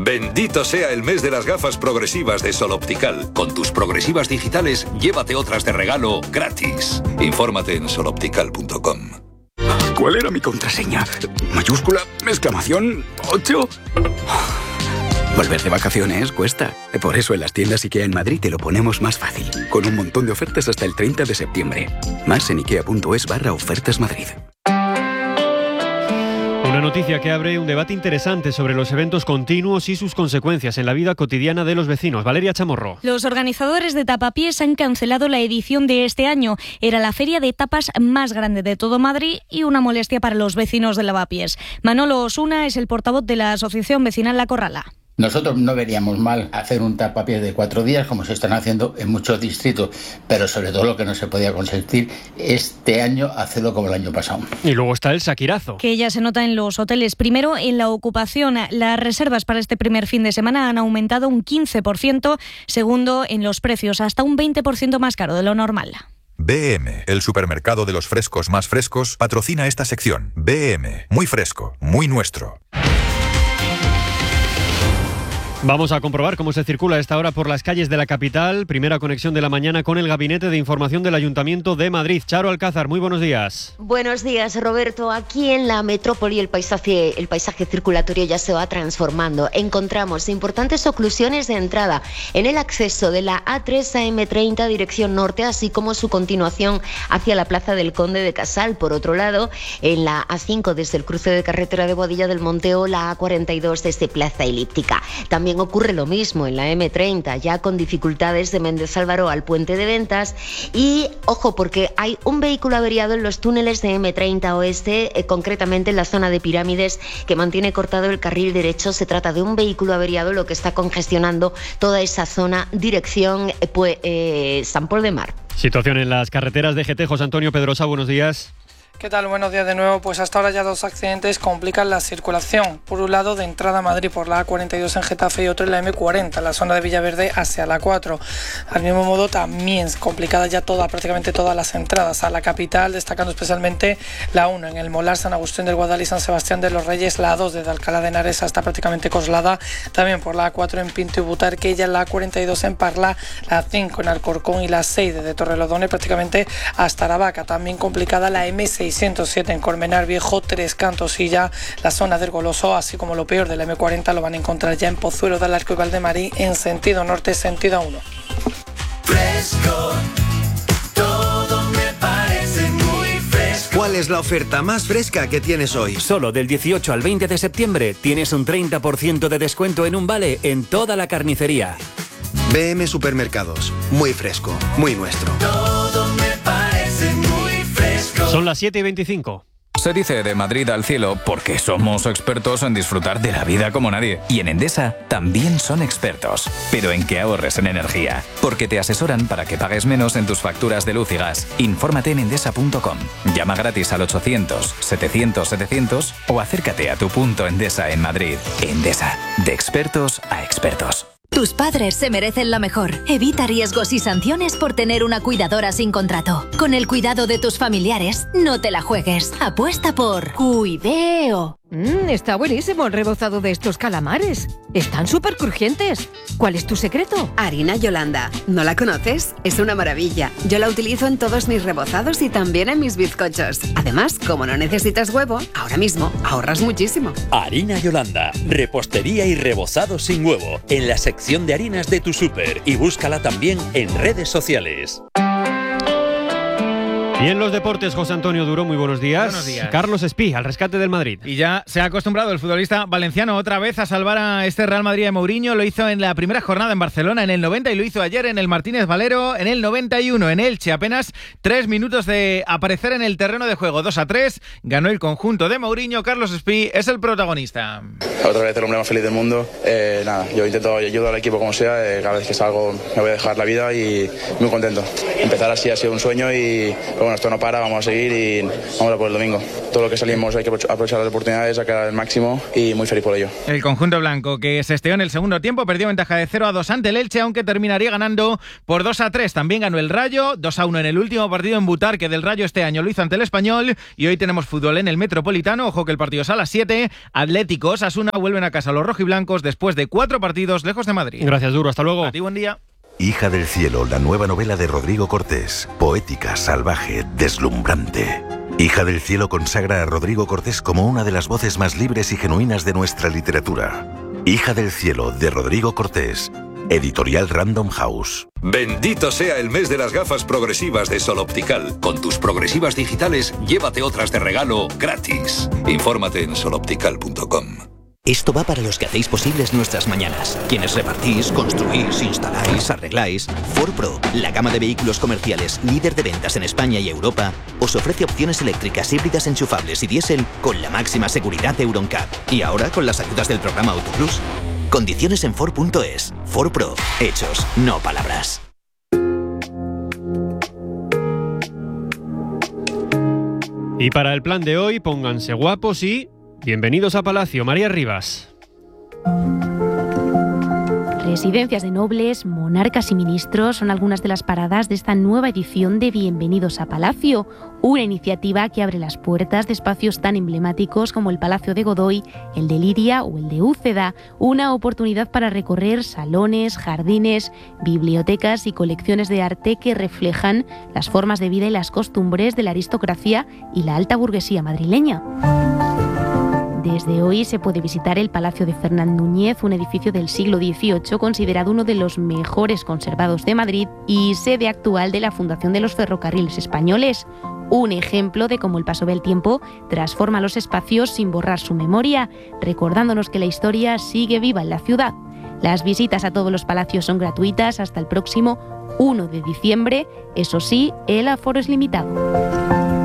Bendito sea el mes de las gafas progresivas de Sol Optical. Con tus progresivas digitales, llévate otras de regalo gratis. Infórmate en soloptical.com. ¿Cuál era mi contraseña? ¿Mayúscula? ¿Exclamación? ¿8? Volver de vacaciones cuesta. Por eso en las tiendas IKEA en Madrid te lo ponemos más fácil. Con un montón de ofertas hasta el 30 de septiembre. Más en ikea.es/ofertas Madrid. Una noticia que abre un debate interesante sobre los eventos continuos y sus consecuencias en la vida cotidiana de los vecinos. Valeria Chamorro. Los organizadores de Tapapiés han cancelado la edición de este año. Era la feria de tapas más grande de todo Madrid y una molestia para los vecinos de Lavapiés. Manolo Osuna es el portavoz de la Asociación Vecinal La Corrala. Nosotros no veríamos mal hacer un tapapiés de 4 días, como se están haciendo en muchos distritos, pero sobre todo lo que no se podía consentir este año, hacerlo como el año pasado. Y luego está el saquirazo, que ya se nota en los hoteles. Primero, en la ocupación. Las reservas para este primer fin de semana han aumentado un 15%. Segundo, en los precios, hasta un 20% más caro de lo normal. BM, el supermercado de los frescos más frescos, patrocina esta sección. BM, muy fresco, muy nuestro. Vamos a comprobar cómo se circula a esta hora por las calles de la capital. Primera conexión de la mañana con el Gabinete de Información del Ayuntamiento de Madrid. Charo Alcázar, muy buenos días. Buenos días, Roberto. Aquí en la metrópoli el paisaje circulatorio ya se va transformando. Encontramos importantes oclusiones de entrada en el acceso de la A3 a M30 dirección norte, así como su continuación hacia la Plaza del Conde de Casal. Por otro lado, en la A5 desde el cruce de carretera de Boadilla del Monte o la A42 desde Plaza Elíptica. También ocurre lo mismo en la M30, ya con dificultades de Méndez Álvaro al Puente de Ventas. Y ojo, porque hay un vehículo averiado en los túneles de M30 Oeste, concretamente en la zona de Pirámides, que mantiene cortado el carril derecho. Se trata de un vehículo averiado, lo que está congestionando toda esa zona, dirección San Pol de Mar. Situación en las carreteras de GT. José Antonio Pedrosa, buenos días. ¿Qué tal? Buenos días de nuevo. Pues hasta ahora ya 2 accidentes complican la circulación. Por un lado, de entrada a Madrid por la A42 en Getafe y otro en la M40, la zona de Villaverde hacia la 4. Al mismo modo, también complicadas ya prácticamente todas las entradas a la capital, destacando especialmente la 1 en el Molar, San Agustín del Guadal y San Sebastián de los Reyes, la 2 desde Alcalá de Henares hasta prácticamente Coslada, también por la A4 en Pinto y Butarque, ya la A42 en Parla, la 5 en Alcorcón y la 6 desde Torrelodones prácticamente hasta Aravaca. También complicada la M607 en Colmenar Viejo, Tres Cantos y ya la zona del Goloso, así como lo peor de la M40 lo van a encontrar ya en Pozuelo del Arco y Valdemarín en sentido norte, sentido 1. Fresco, todo me parece muy fresco. ¿Cuál es la oferta más fresca que tienes hoy? Solo del 18 al 20 de septiembre tienes un 30% de descuento en un vale en toda la carnicería. BM Supermercados, muy fresco, muy nuestro. Todo me parece muy fresco. Son las 7:25. Se dice de Madrid al cielo porque somos expertos en disfrutar de la vida como nadie. Y en Endesa también son expertos. Pero en que ahorres en energía. Porque te asesoran para que pagues menos en tus facturas de luz y gas. Infórmate en endesa.com. Llama gratis al 800-700-700 o acércate a tu punto Endesa en Madrid. Endesa, de expertos a expertos. Tus padres se merecen lo mejor. Evita riesgos y sanciones por tener una cuidadora sin contrato. Con el cuidado de tus familiares, no te la juegues. Apuesta por Cuideo. Está buenísimo el rebozado de estos calamares. Están súper crujientes. ¿Cuál es tu secreto? Harina Yolanda. ¿No la conoces? Es una maravilla. Yo la utilizo en todos mis rebozados y también en mis bizcochos. Además, como no necesitas huevo, ahora mismo ahorras muchísimo. Harina Yolanda. Repostería y rebozado sin huevo. En la sección de harinas de tu súper. Y búscala también en redes sociales. Y en los deportes, José Antonio Duro, muy buenos días. Buenos días. Carlos Espí, al rescate del Madrid. Y ya se ha acostumbrado el futbolista valenciano otra vez a salvar a este Real Madrid de Mourinho. Lo hizo en la primera jornada en Barcelona en el 90 y lo hizo ayer en el Martínez Valero en el 91. En Elche, apenas 3 minutos de aparecer en el terreno de juego. 2-3, ganó el conjunto de Mourinho. Carlos Espí es el protagonista. Otra vez el hombre más feliz del mundo. Yo intento ayudar al equipo como sea. Cada vez que salgo me voy a dejar la vida y muy contento. Empezar así ha sido un sueño y bueno, bueno, esto no para, vamos a seguir y vamos a por el domingo. Todo lo que salimos hay que aprovechar las oportunidades, sacar el máximo y muy feliz por ello. El conjunto blanco, que se esteó en el segundo tiempo, perdió ventaja de 0-2 ante el Elche, aunque terminaría ganando por 2-3. También ganó el Rayo, 2-1 en el último partido en Butar, que del Rayo este año lo hizo ante el Español. Y hoy tenemos fútbol en el Metropolitano. Ojo que el partido es a las 7. Atlético, Osasuna vuelven a casa los rojiblancos después de 4 partidos lejos de Madrid. Gracias, Duro. Hasta luego. A ti, buen día. Hija del cielo, la nueva novela de Rodrigo Cortés. Poética, salvaje, deslumbrante. Hija del cielo consagra a Rodrigo Cortés como una de las voces más libres y genuinas de nuestra literatura. Hija del cielo, de Rodrigo Cortés. Editorial Random House. Bendito sea el mes de las gafas progresivas de Sol Optical. Con tus progresivas digitales, llévate otras de regalo gratis. Infórmate en soloptical.com. Esto va para los que hacéis posibles nuestras mañanas. Quienes repartís, construís, instaláis, arregláis. Ford Pro, la gama de vehículos comerciales líder de ventas en España y Europa, os ofrece opciones eléctricas, híbridas, enchufables y diésel con la máxima seguridad Euro NCAP. Y ahora con las ayudas del programa AutoPlus. Condiciones en Ford.es. Ford Pro. Hechos, no palabras. Y para el plan de hoy, pónganse guapos y bienvenidos a Palacio. María Rivas. Residencias de nobles, monarcas y ministros son algunas de las paradas de esta nueva edición de Bienvenidos a Palacio, una iniciativa que abre las puertas de espacios tan emblemáticos como el Palacio de Godoy, el de Liria o el de Úceda, una oportunidad para recorrer salones, jardines, bibliotecas y colecciones de arte que reflejan las formas de vida y las costumbres de la aristocracia y la alta burguesía madrileña. Desde hoy se puede visitar el Palacio de Fernán Núñez, un edificio del siglo XVIII considerado uno de los mejores conservados de Madrid y sede actual de la Fundación de los Ferrocarriles Españoles. Un ejemplo de cómo el paso del tiempo transforma los espacios sin borrar su memoria, recordándonos que la historia sigue viva en la ciudad. Las visitas a todos los palacios son gratuitas hasta el próximo 1 de diciembre. Eso sí, el aforo es limitado.